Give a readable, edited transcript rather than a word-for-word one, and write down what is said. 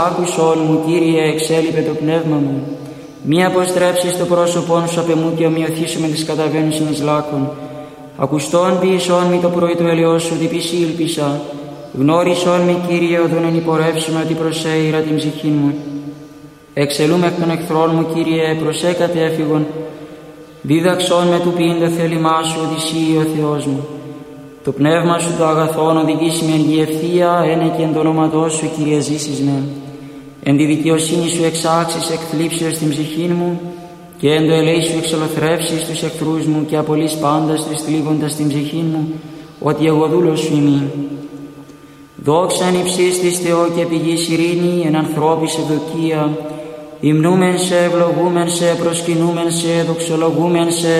Άκουσον μου, Κύριε, εξέλιπε το πνεύμα μου. Μη αποστρέψεις το πρόσωπόν σου απ' εμού και ομοιωθήσου με τις καταβαίνουσιν εις λάκων. Ακουστών ποιησόν μη το πρωί του ελαιός σου, διπισή ήλπισα. Γνώρισόν μη, Κύριε, οδόν εν υπορεύσουμε ότι προσέειρα την ψυχή μου. Εξελούμε εκ των εχθρών μου, Κύριε, προσέκατε έφυγον. Δίδαξόν με του ποιήν το θέλημά σου, ότι εσύ ο Θεός μου. Το πνεύμα σου το αγαθόν οδηγήσει με εν γη ευθεία, ένε και εν το ονόματό σου, Κύριε, ζήσεις με. Εν τη δικαιοσύνη σου εξάξεις εκ θλίψεως την ψυχή μου, και εν το ελέη σου εξολοθρεύσεις τους εχθρούς μου, και απολύς πάντας τους θλίβοντας την ψυχή μου, ότι εγώ δούλος σου ημί. Δόξα εν υψίστης της Θεό και πηγής ειρήνη, εν ανθρώπης ευδοκία. Υμνούμεν σε, ευλογούμεν σε, προσκυνούμεν σε, δοξολογούμεν σε,